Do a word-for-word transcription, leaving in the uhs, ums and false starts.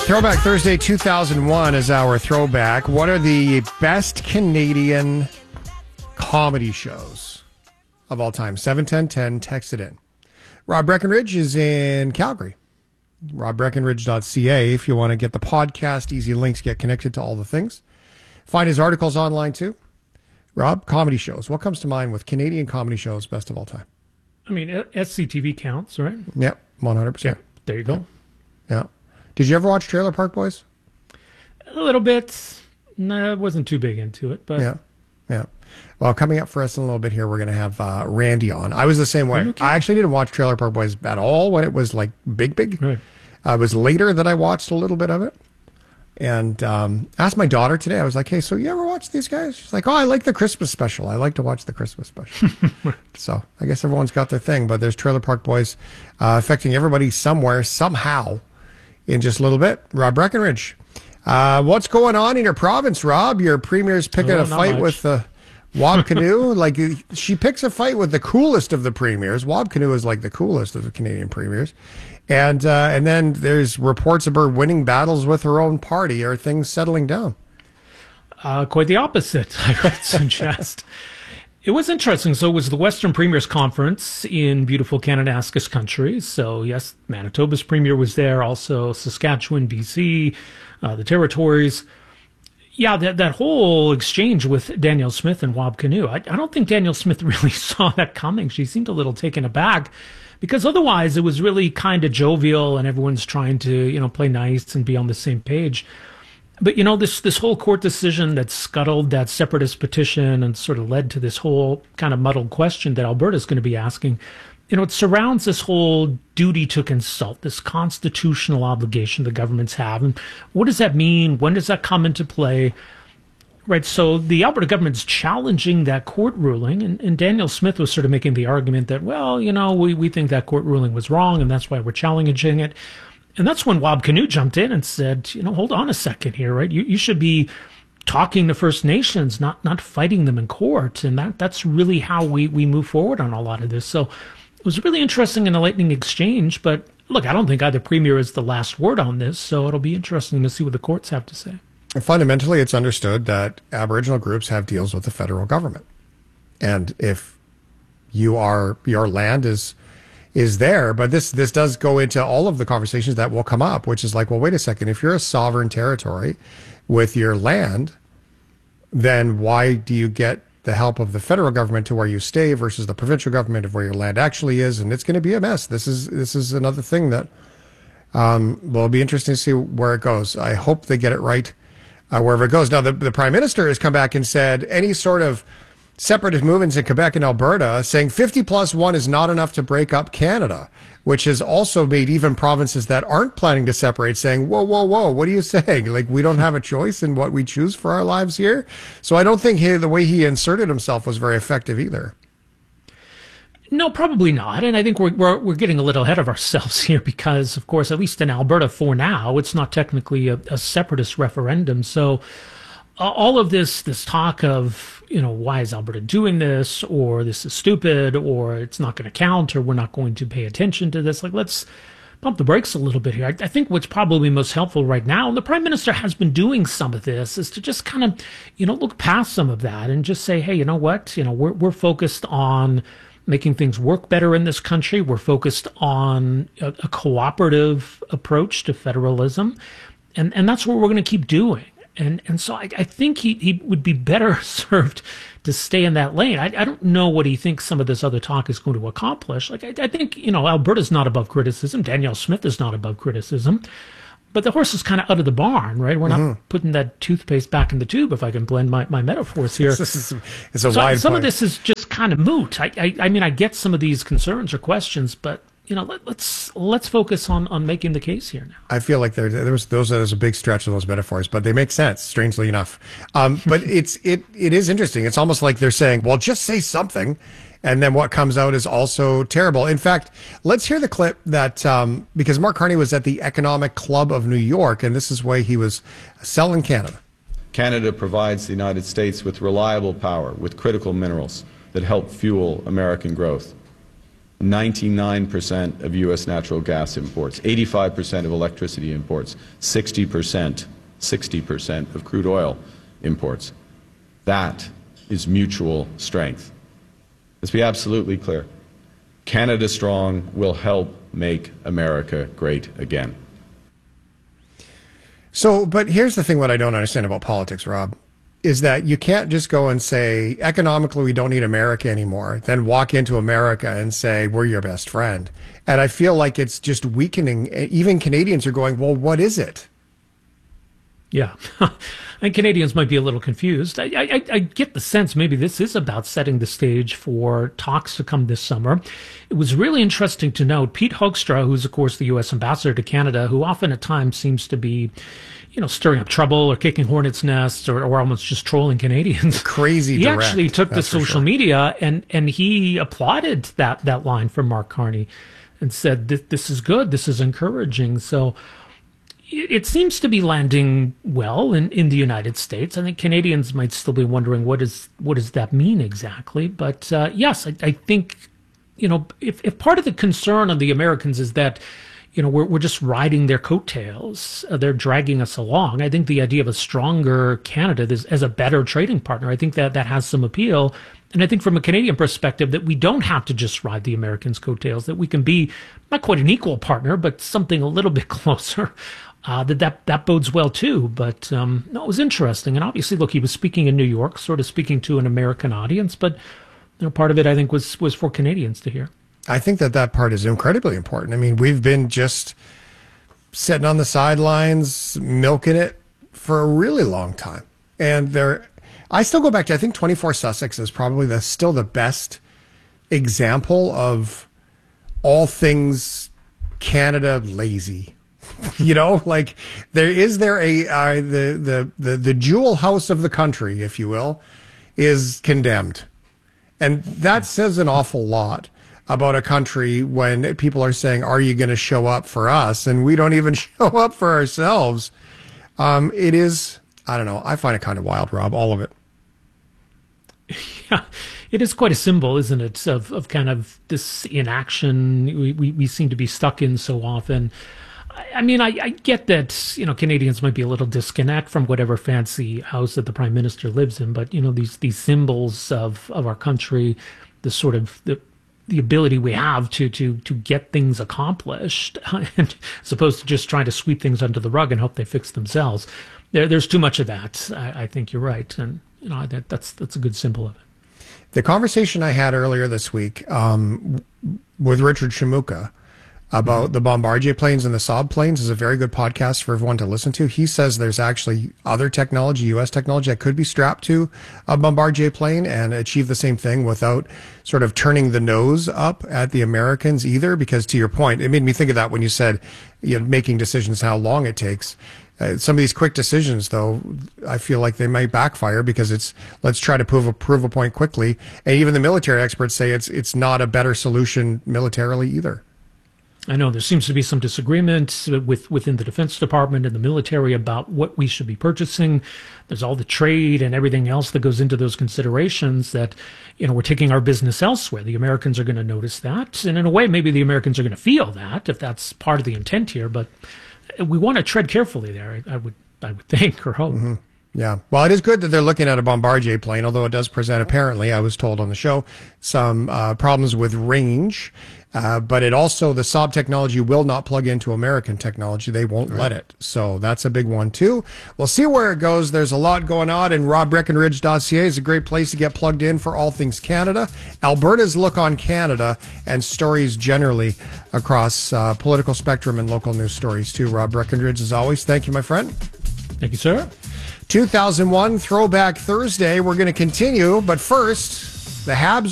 Throwback Thursday two thousand one is our throwback. What are the best Canadian comedy shows of all time? seven ten ten, text it in. Rob Breckenridge is in Calgary. rob breckenridge dot c a if you want to get the podcast, easy links, get connected to all the things. Find his articles online too. Rob, comedy shows. What comes to mind with Canadian comedy shows best of all time? I mean, S C T V counts, right? Yep, one hundred percent. Yeah, there you go. Yeah. Did you ever watch Trailer Park Boys? A little bit. No, I wasn't too big into it, but yeah, yeah. Well, coming up for us in a little bit here, we're going to have uh, Randy on. I was the same way. Okay. I actually didn't watch Trailer Park Boys at all when it was like big, big. Right. Uh, it was later that I watched a little bit of it. And um, asked my daughter today, I was like, hey, so you ever watch these guys? She's like, oh, I like the Christmas special. I like to watch the Christmas special. So I guess everyone's got their thing, but there's Trailer Park Boys uh, affecting everybody somewhere, somehow, in just a little bit. Rob Breckenridge. Uh, what's going on in your province, Rob? Your premier's picking oh, a fight much. with uh, Wab Kinew. Like, she picks a fight with the coolest of the premiers. Wab Kinew is like the coolest of the Canadian premiers. And uh, and then there's reports of her winning battles with her own party. Are things settling down? Uh, quite the opposite, I would suggest. It was interesting. So it was the Western Premiers Conference in beautiful Kananaskis country. So yes, Manitoba's premier was there. Also Saskatchewan, B C, uh, the territories. Yeah, that, that whole exchange with Danielle Smith and Wab Kinew, I, I don't think Danielle Smith really saw that coming. She seemed a little taken aback because otherwise it was really kind of jovial and everyone's trying to, you know, play nice and be on the same page. But, you know, this, this whole court decision that scuttled that separatist petition and sort of led to this whole kind of muddled question that Alberta's going to be asking, you know, it surrounds this whole duty to consult, this constitutional obligation the governments have. And what does that mean? When does that come into play? Right. So the Alberta government's challenging that court ruling. And, and Danielle Smith was sort of making the argument that, well, you know, we, we think that court ruling was wrong and that's why we're challenging it. And that's when Wab Kinew jumped in and said, you know, hold on a second here, right? You, you should be talking to First Nations, not not fighting them in court. And that that's really how we, we move forward on a lot of this. So it was really interesting and a lightning exchange. But look, I don't think either premier is the last word on this. So it'll be interesting to see what the courts have to say. Fundamentally, it's understood that Aboriginal groups have deals with the federal government. And if you are, your land is is there, but this this does go into all of the conversations that will come up, which is like, well, wait a second, if you're a sovereign territory with your land, then why do you get the help of the federal government to where you stay versus the provincial government of where your land actually is? And it's going to be a mess. This is this is another thing that um, will be interesting to see where it goes. I hope they get it right uh, wherever it goes. Now, the, the Prime Minister has come back and said any sort of separatist movements in Quebec and Alberta, saying fifty plus one is not enough to break up Canada, which has also made even provinces that aren't planning to separate saying, whoa, whoa, whoa, what are you saying? Like, we don't have a choice in what we choose for our lives here? So I don't think he, the way he inserted himself was very effective either. No, probably not. And I think we're, we're we're getting a little ahead of ourselves here because, of course, at least in Alberta for now, it's not technically a, a separatist referendum. So uh, all of this this talk of, you know, why is Alberta doing this, or this is stupid, or it's not going to count, or we're not going to pay attention to this, like, let's pump the brakes a little bit here. I, I think what's probably most helpful right now, and the Prime Minister has been doing some of this, is to just kind of, you know, look past some of that and just say, hey, you know what, you know, we're we're focused on making things work better in this country. We're focused on a, a cooperative approach to federalism, and and that's what we're going to keep doing. And and so I, I think he, he would be better served to stay in that lane. I, I don't know what he thinks some of this other talk is going to accomplish. Like, I, I think, you know, Alberta's not above criticism. Danielle Smith is not above criticism. But the horse is kind of out of the barn, right? We're not mm-hmm. putting that toothpaste back in the tube, if I can blend my, my metaphors here. This is, it's a so wide some point. of this is just kind of moot. I, I I mean, I get some of these concerns or questions, but you know, let, let's let's focus on, on making the case here now. I feel like there there was those there's a big stretch of those metaphors, but they make sense, strangely enough. Um, but it's it it is interesting. It's almost like they're saying, well, just say something, and then what comes out is also terrible. In fact, let's hear the clip that um, because Mark Carney was at the Economic Club of New York, and this is why he was selling Canada. Canada provides the United States with reliable power, with critical minerals that help fuel American growth. ninety-nine percent of U S natural gas imports, eighty-five percent of electricity imports, sixty percent, sixty percent of crude oil imports. That is mutual strength. Let's be absolutely clear. Canada Strong will help make America great again. So, but here's the thing what I don't understand about politics, Rob, is that you can't just go and say, economically, we don't need America anymore, then walk into America and say, we're your best friend. And I feel like it's just weakening. Even Canadians are going, well, what is it? Yeah. And Canadians might be a little confused. I, I, I get the sense maybe this is about setting the stage for talks to come this summer. It was really interesting to note Pete Hoekstra, who's, of course, the U S ambassador to Canada, who often at times seems to be, you know, stirring up trouble or kicking hornets' nests or, or almost just trolling Canadians. Crazy He direct, actually took the social sure. media and, and he applauded that, that line from Mark Carney and said, this is good, this is encouraging. So it seems to be landing well in, in the United States. I think Canadians might still be wondering what is what does that mean exactly. But uh, yes, I, I think, you know, if, if part of the concern of the Americans is that, you know, we're we're just riding their coattails, uh, they're dragging us along. I think the idea of a stronger Canada as, as a better trading partner, I think that that has some appeal. And I think from a Canadian perspective that we don't have to just ride the Americans' coattails, that we can be not quite an equal partner, but something a little bit closer. Uh, that, that that bodes well too, but um, no, it was interesting. And obviously, look, he was speaking in New York, sort of speaking to an American audience, but you know, part of it I think was was for Canadians to hear. I think that that part is incredibly important. I mean, we've been just sitting on the sidelines, milking it for a really long time, and there, I still go back to I think twenty-four Sussex is probably the still the best example of all things Canada lazy. You know, like there is there a uh, the, the the the jewel house of the country, if you will, is condemned, and that says an awful lot about a country when people are saying, "Are you going to show up for us?" And we don't even show up for ourselves. Um, it is, I don't know. I find it kind of wild, Rob. All of it. Yeah, it is quite a symbol, isn't it, of of kind of this inaction we we, we seem to be stuck in so often. I mean, I, I get that, you know, Canadians might be a little disconnect from whatever fancy house that the prime minister lives in, but, you know, these these symbols of, of our country, the sort of the the ability we have to to to get things accomplished, and, as opposed to just trying to sweep things under the rug and hope they fix themselves. There, there's too much of that. I, I think you're right, and you know that that's that's a good symbol of it. The conversation I had earlier this week um, with Richard Shimuka about the Bombardier planes and the Saab planes is a very good podcast for everyone to listen to. He says there's actually other technology, U S technology, that could be strapped to a Bombardier plane and achieve the same thing without sort of turning the nose up at the Americans either. Because to your point, it made me think of that when you said, you know, making decisions, how long it takes. Uh, some of these quick decisions, though, I feel like they might backfire because it's let's try to prove a, prove a point quickly. And even the military experts say it's it's not a better solution militarily either. I know there seems to be some disagreement with within the Defense Department and the military about what we should be purchasing. There's all the trade and everything else that goes into those considerations that, you know, we're taking our business elsewhere. The Americans are going to notice that. And in a way, maybe the Americans are going to feel that if that's part of the intent here. But we want to tread carefully there, I, I would I would think or hope. Mm-hmm. Yeah. Well, it is good that they're looking at a Bombardier plane, although it does present, apparently, I was told on the show, some uh, problems with range. Uh, but it also, the Saab technology will not plug into American technology. They won't right. let it. So that's a big one, too. We'll see where it goes. There's a lot going on, and rob breckenridge dot c a is a great place to get plugged in for all things Canada. Alberta's look on Canada and stories generally across uh, political spectrum and local news stories, too. Rob Breckenridge, as always. Thank you, my friend. Thank you, sir. two thousand one Throwback Thursday. We're going to continue, but first, the Habs